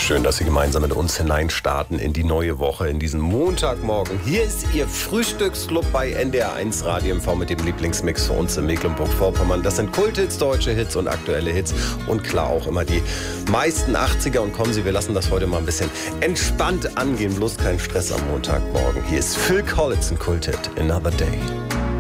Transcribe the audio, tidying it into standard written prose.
Schön, dass Sie gemeinsam mit uns hineinstarten in die neue Woche, in diesen Montagmorgen. Hier ist Ihr Frühstücksclub bei NDR1 Radio MV mit dem Lieblingsmix für uns in Mecklenburg-Vorpommern. Das sind Kulthits, deutsche Hits und aktuelle Hits und klar auch immer die meisten 80er. Und kommen Sie, wir lassen das heute mal ein bisschen entspannt angehen, bloß kein Stress am Montagmorgen. Hier ist Phil Collins, ein Kulthit, Another Day.